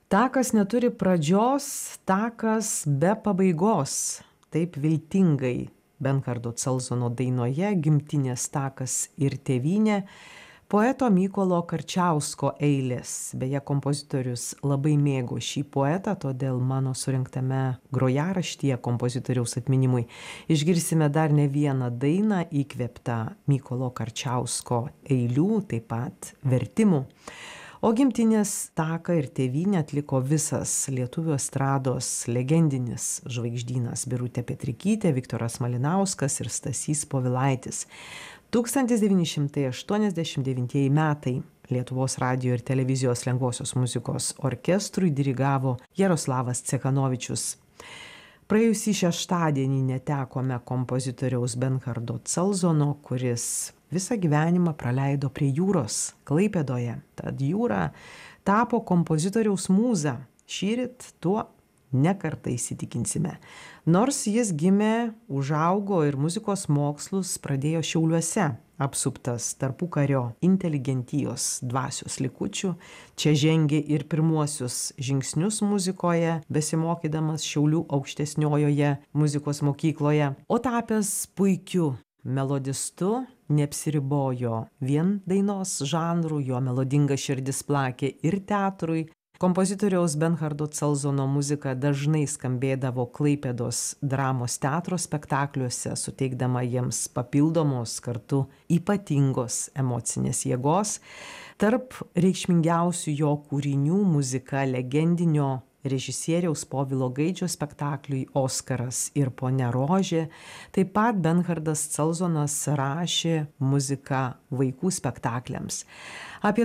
Takas neturi pradžios, takas be pabaigos. Taip viltingai Bernhardo Celzono dainoje Gimtinės takas ir tėvynė, poeto Mykolo Karčiausko eilės. Beje, kompozitorius labai mėgo šį poetą, todėl mano surinktame grojaraštyje kompozitoriaus atminimui išgirsime dar ne vieną dainą įkvėptą Mykolo Karčiausko eilių, taip pat vertimų. O Gimtinės taką ir tėvynę atliko visas lietuvių estrados legendinis žvaigždynas Birutė Petrikytė, Viktoras Malinauskas ir Stasys Povilaitis. 1989 metai Lietuvos radijo ir televizijos lengvosios muzikos orkestrui dirigavo Jaroslavas Cechanovičius. Praėjusį šeštadienį netekome kompozitoriaus Bernhardo Celzono, kuris visą gyvenimą praleido prie jūros Klaipėdoje. Tad jūra tapo kompozitoriaus mūza. Šįryt tuo nekartą įsitikinsime. Nors jis gimė, užaugo ir muzikos mokslus pradėjo Šiauliuose, apsuptas tarpukario inteligentijos dvasios likučių. Čia žengė ir pirmuosius žingsnius muzikoje, besimokydamas Šiaulių aukštesniojoje muzikos mokykloje. O tapęs puikiu melodistu, neapsiribojo vien dainos žanrų, jo melodinga širdis plakė ir teatrui. Kompozitoriaus Bernhardo Celzono muzika dažnai skambėdavo Klaipėdos dramos teatro spektakliuose, suteikdama jiems papildomos kartu ypatingos emocinės jėgos. Tarp reikšmingiausių jo kūrinių muzika legendinio režisieriaus Povilo Gaidžio spektakliui Oskaras ir Ponia Rožė. Taip pat Bernhardas Celzonas rašė muziką vaikų spektakliams. Apie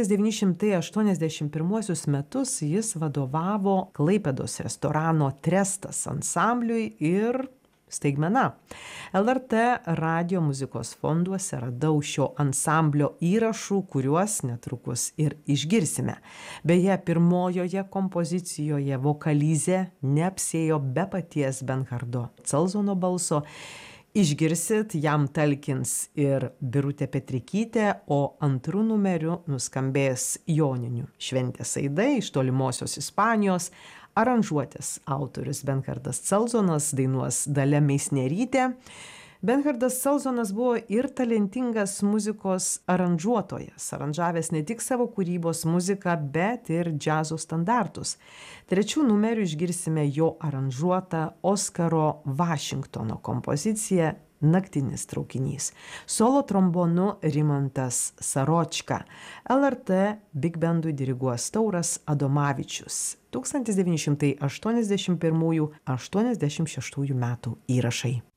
1981 metus jis vadovavo Klaipėdos restorano Trestas ansambliui ir staigmena. LRT radijo muzikos fonduose radau šio ansamblio įrašų, kuriuos netrukus ir išgirsime. Beje, pirmojoje kompozicijoje vokalizė neapsėjo be paties Bernhardo Celzono balso. Išgirsit, jam talkins ir Birutė Petrikytė, o antru numeriu nuskambės joninių šventės aidai iš tolimosios Ispanijos. Aranžuotės autorius Bernhardas Celzonas, dainuos Dalia Meisnerytė. Bernhardas Celzonas buvo ir talentingas muzikos aranžuotojas, aranžavęs ne tik savo kūrybos muziką, bet ir džiazo standartus. Trečių numerių išgirsime jo aranžuotą Oskaro Vašingtono kompoziciją Naktinis traukinys. Solo trombonu Rimantas Saročka. LRT Big Bandui diriguos Tauras Adomavičius. 1981–86 metų įrašai.